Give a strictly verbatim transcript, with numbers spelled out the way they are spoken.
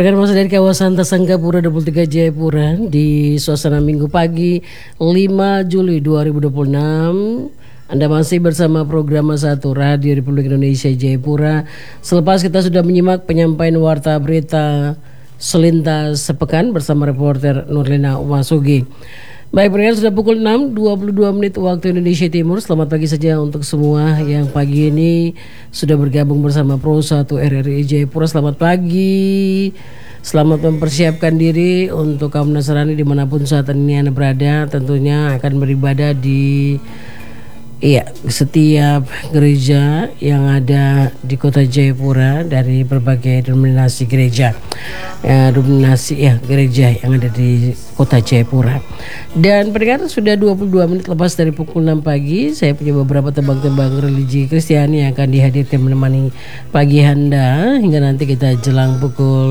Perkenalkan masuk dari kawasan Tasangkapura dua puluh tiga Jayapura di suasana Minggu pagi lima Juli dua ribu dua puluh enam. Anda masih bersama program satu Radio Republik Indonesia Jayapura. Selepas kita sudah menyimak penyampaian warta berita selintas sepekan bersama reporter Nurlina Wasugi. Baik, pendengar, sudah pukul enam dua puluh dua menit waktu Indonesia Timur. Selamat pagi saja untuk semua yang pagi ini sudah bergabung bersama Pro satu R R I Jayapura. Selamat pagi. Selamat mempersiapkan diri untuk kaum Nasrani dimanapun saat ini Anda berada. Tentunya akan beribadah di Iya, setiap gereja yang ada di kota Jayapura dari berbagai denominasi gereja, ya, denominasi ya gereja yang ada di kota Jayapura. Dan pendengar, sudah dua puluh dua menit lepas dari pukul enam pagi. Saya punya beberapa tembang-tembang religi Kristiani yang akan dihadirkan menemani pagi Anda hingga nanti kita jelang pukul